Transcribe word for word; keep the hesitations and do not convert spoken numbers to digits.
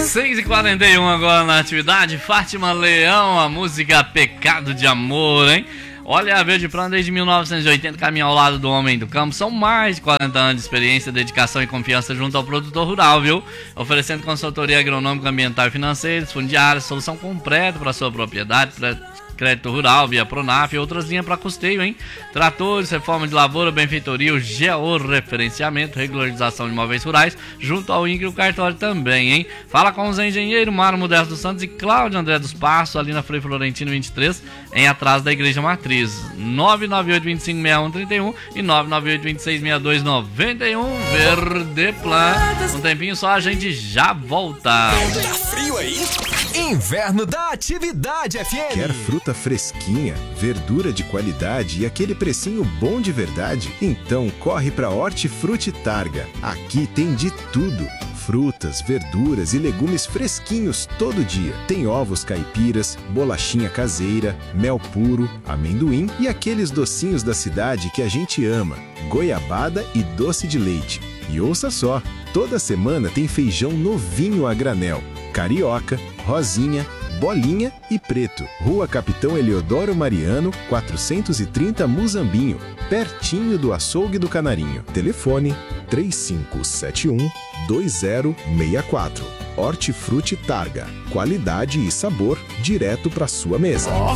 seis e quarenta e um agora na atividade. Fátima Leão, a música Pecado de Amor, hein? Olha, a Verde Plano desde mil novecentos e oitenta caminha ao lado do homem do campo. São mais de quarenta anos de experiência, dedicação e confiança junto ao produtor rural, viu? Oferecendo consultoria agronômica, ambiental e financeira, fundiária, solução completa para sua propriedade, para crédito rural, via Pronaf e outras linhas para custeio, hein? Tratores, reforma de lavoura, benfeitoria, georreferenciamento, regularização de imóveis rurais, junto ao I N C R e o cartório também, hein? Fala com os engenheiros Mário Modesto dos Santos e Cláudio André dos Passos, ali na Frei Florentino vinte e três, em atrás da Igreja Matriz. nove nove oito, dois cinco, seis um três um e nove nove oito, dois seis, seis dois nove um. Verde Plan. Um tempinho só, a gente já volta. Tá frio aí? Inverno da Atividade F M. Quer fruta fresquinha, verdura de qualidade e aquele precinho bom de verdade? Então corre pra Hortifruti Targa. Aqui tem de tudo. Frutas, verduras e legumes fresquinhos todo dia. Tem ovos caipiras, bolachinha caseira, mel puro, amendoim e aqueles docinhos da cidade que a gente ama, goiabada e doce de leite. E ouça só, toda semana tem feijão novinho a granel, carioca, rosinha, bolinha e preto. Rua Capitão Eliodoro Mariano, quatrocentos e trinta Muzambinho, pertinho do açougue do Canarinho. Telefone três cinco sete um, dois zero seis quatro. Hortifruti Targa. Qualidade e sabor direto para sua mesa.